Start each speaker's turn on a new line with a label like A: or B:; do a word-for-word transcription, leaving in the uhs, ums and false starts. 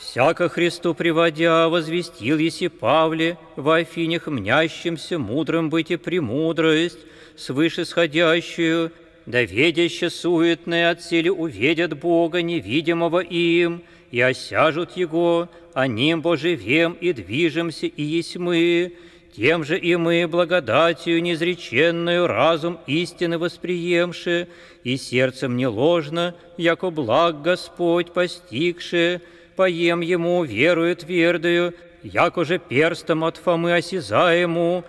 A: Всяко Христу приводя, возвестил еси Павле, во Афинях мнящимся мудрым быть и премудрость, свыше сходящую, да ведяще суетное отселе увидят Бога, невидимого им, и осяжут Его, о ним боживем и движемся и есть мы, тем же и мы благодатью неизреченную разум истины восприемши, и сердцем не ложно, яко благ Господь постигши, поем Ему верую твердою, яко же перстом от Фомы осязаему,